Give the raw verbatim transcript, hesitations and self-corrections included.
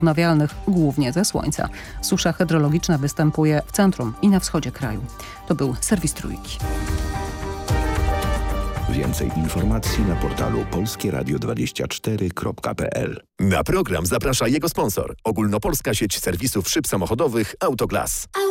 odnawialnych, głównie ze słońca. Susza hydrologiczna występuje w centrum i na wschodzie kraju. To był serwis Trójki. Więcej informacji na portalu polskie radio dwadzieścia cztery kropka p l. Na program zaprasza jego sponsor. Ogólnopolska sieć serwisów szyb samochodowych Autoglas.